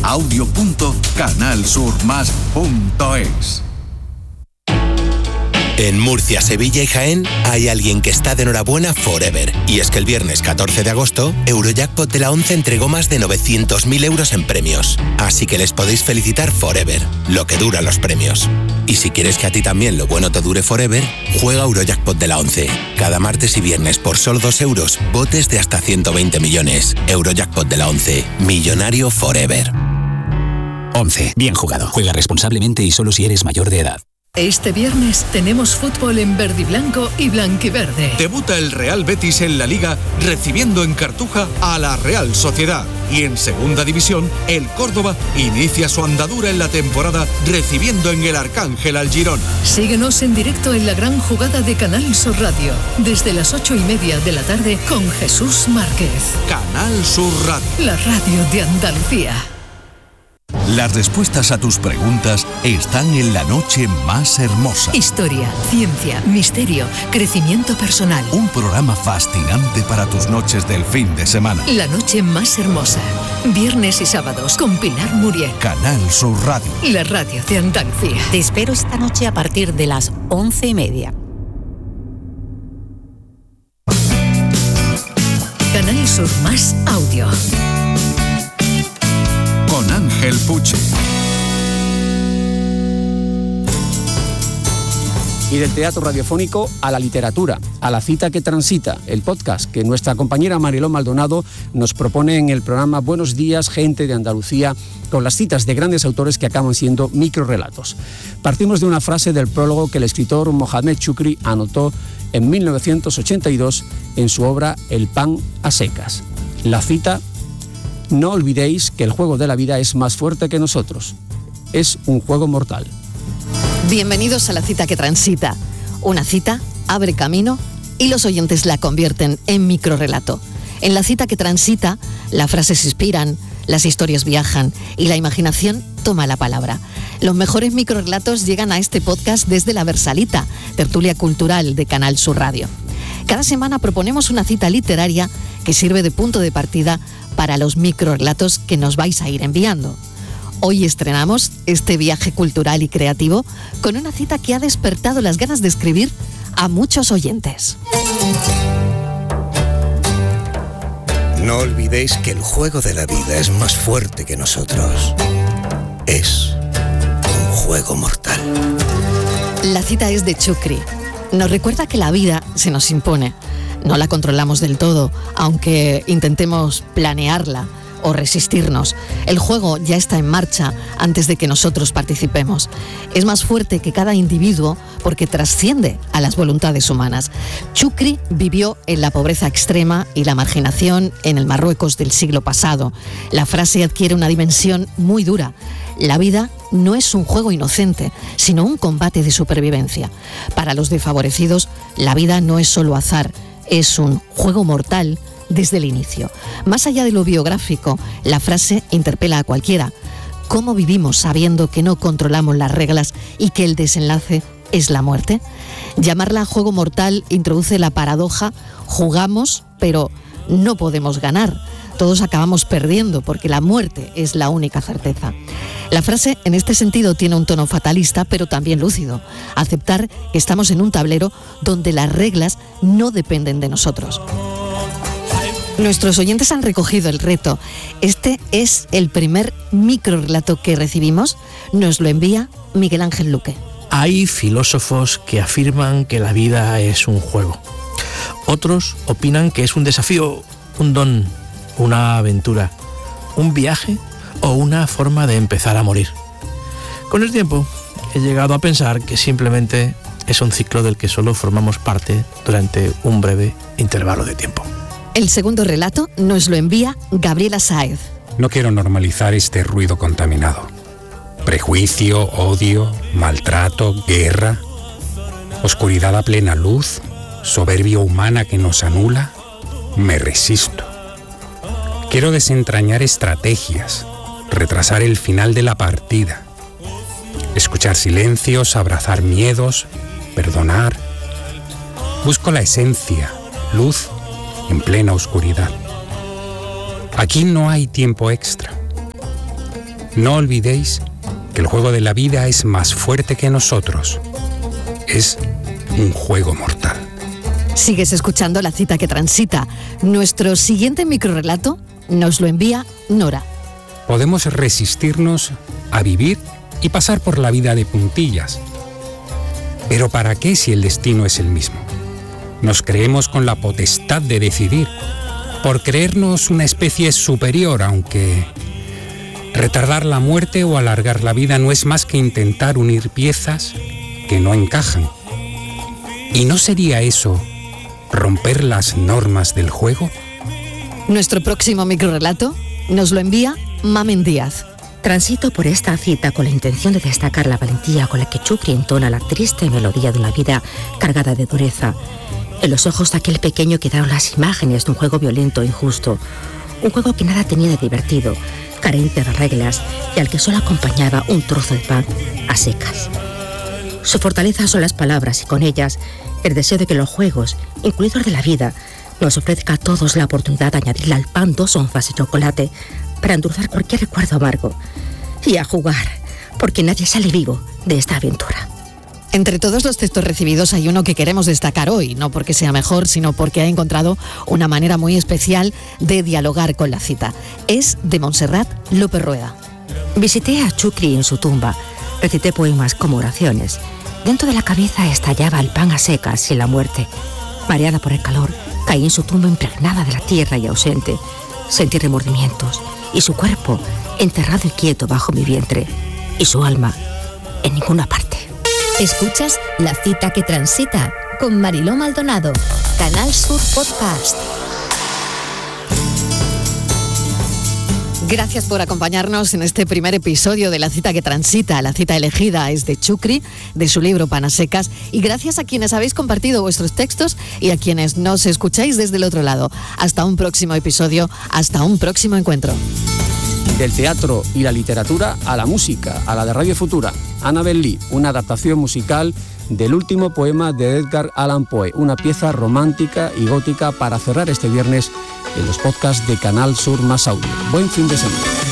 audio.canalsurmas.es. En Murcia, Sevilla y Jaén hay alguien que está de enhorabuena forever. Y es que el viernes 14 de agosto, Eurojackpot de la 11 entregó más de 900.000 euros en premios. Así que les podéis felicitar forever, lo que duran los premios. Y si quieres que a ti también lo bueno te dure forever, juega Eurojackpot de la 11. Cada martes y viernes por solo 2 euros, botes de hasta 120 millones. Eurojackpot de la 11. Millonario forever. 11. Bien jugado. Juega responsablemente y solo si eres mayor de edad. Este viernes tenemos fútbol en verde y blanco y blanquiverde. Debuta el Real Betis en la Liga recibiendo en Cartuja a la Real Sociedad. Y en Segunda División, el Córdoba inicia su andadura en la temporada recibiendo en el Arcángel al Girona. Síguenos en directo en la gran jugada de Canal Sur Radio, desde las 8:30 de la tarde con Jesús Márquez. Canal Sur Radio. La radio de Andalucía. Las respuestas a tus preguntas están en La Noche Más Hermosa. Historia, ciencia, misterio, crecimiento personal. Un programa fascinante para tus noches del fin de semana. La Noche Más Hermosa. Viernes y sábados con Pilar Muriel. Canal Sur Radio. La radio de Andalucía. Te espero esta noche a partir de las 11:30. Canal Sur Más Audio. Con Ángel Puche. Y del teatro radiofónico a la literatura, a la cita que transita, el podcast que nuestra compañera Mariló Maldonado nos propone en el programa Buenos Días, Gente de Andalucía, con las citas de grandes autores que acaban siendo microrrelatos. Partimos de una frase del prólogo que el escritor Mohamed Chukri anotó en 1982 en su obra El pan a secas. La cita: no olvidéis que el juego de la vida es más fuerte que nosotros. Es un juego mortal. Bienvenidos a la cita que transita. Una cita abre camino y los oyentes la convierten en microrrelato. En la cita que transita, las frases inspiran, las historias viajan y la imaginación toma la palabra. Los mejores microrrelatos llegan a este podcast desde La Versalita, tertulia cultural de Canal Sur Radio. Cada semana proponemos una cita literaria que sirve de punto de partida para los microrrelatos que nos vais a ir enviando. Hoy estrenamos este viaje cultural y creativo con una cita que ha despertado las ganas de escribir a muchos oyentes. No olvidéis que el juego de la vida es más fuerte que nosotros. Es un juego mortal. La cita es de Chukri. Nos recuerda que la vida se nos impone. No la controlamos del todo, aunque intentemos planearla o resistirnos. El juego ya está en marcha antes de que nosotros participemos. Es más fuerte que cada individuo porque trasciende a las voluntades humanas. Chukri vivió en la pobreza extrema y la marginación en el Marruecos del siglo pasado. La frase adquiere una dimensión muy dura. La vida no es un juego inocente, sino un combate de supervivencia. Para los desfavorecidos, la vida no es solo azar, es un juego mortal desde el inicio. Más allá de lo biográfico, la frase interpela a cualquiera. ¿Cómo vivimos sabiendo que no controlamos las reglas y que el desenlace es la muerte? Llamarla juego mortal introduce la paradoja: jugamos, pero no podemos ganar. Todos acabamos perdiendo porque la muerte es la única certeza. La frase en este sentido tiene un tono fatalista, pero también lúcido. Aceptar que estamos en un tablero donde las reglas no dependen de nosotros. Nuestros oyentes han recogido el reto. Este es el primer microrrelato que recibimos. Nos lo envía Miguel Ángel Luque. Hay filósofos que afirman que la vida es un juego. Otros opinan que es un desafío, un don, una aventura, un viaje o una forma de empezar a morir. Con el tiempo he llegado a pensar que simplemente es un ciclo del que solo formamos parte durante un breve intervalo de tiempo. El segundo relato nos lo envía Gabriela Sáez. No quiero normalizar este ruido contaminado. Prejuicio, odio, maltrato, guerra, oscuridad a plena luz, soberbia humana que nos anula. Me resisto. Quiero desentrañar estrategias, retrasar el final de la partida, escuchar silencios, abrazar miedos, perdonar. Busco la esencia, luz en plena oscuridad. Aquí no hay tiempo extra. No olvidéis que el juego de la vida es más fuerte que nosotros. Es un juego mortal. Sigues escuchando La Cita que Transita. Nuestro siguiente microrrelato nos lo envía Nora. Podemos resistirnos a vivir y pasar por la vida de puntillas. ¿Pero para qué si el destino es el mismo? Nos creemos con la potestad de decidir, por creernos una especie superior, aunque retardar la muerte o alargar la vida no es más que intentar unir piezas que no encajan. ¿Y no sería eso romper las normas del juego? Nuestro próximo microrrelato nos lo envía Mamen Díaz. Transito por esta cita con la intención de destacar la valentía con la que Chukri entona la triste melodía de una vida cargada de dureza. En los ojos de aquel pequeño quedaron las imágenes de un juego violento e injusto. Un juego que nada tenía de divertido, carente de reglas y al que solo acompañaba un trozo de pan a secas. Su fortaleza son las palabras y con ellas el deseo de que los juegos, incluidos el de la vida, nos ofrezca a todos la oportunidad de añadirle al pan 2 onzas de chocolate para endulzar cualquier recuerdo amargo y a jugar, porque nadie sale vivo de esta aventura. Entre todos los textos recibidos hay uno que queremos destacar hoy, no porque sea mejor, sino porque ha encontrado una manera muy especial de dialogar con la cita. Es de Montserrat López Rueda. Visité a Chukri en su tumba, recité poemas como oraciones. Dentro de la cabeza estallaba el pan a secas y la muerte. Mareada por el calor, caí en su tumba impregnada de la tierra y ausente. Sentí remordimientos y su cuerpo enterrado y quieto bajo mi vientre y su alma en ninguna parte. Escuchas La Cita que Transita con Mariló Maldonado, Canal Sur Podcast. Gracias por acompañarnos en este primer episodio de La Cita que Transita. La cita elegida es de Chukri, de su libro Pan a secas, y gracias a quienes habéis compartido vuestros textos y a quienes nos escucháis desde el otro lado. Hasta un próximo episodio, hasta un próximo encuentro. Del teatro y la literatura a la música, a la de Radio Futura. Annabel Lee, una adaptación musical del último poema de Edgar Allan Poe, una pieza romántica y gótica para cerrar este viernes en los podcasts de Canal Sur Más Audio. Buen fin de semana.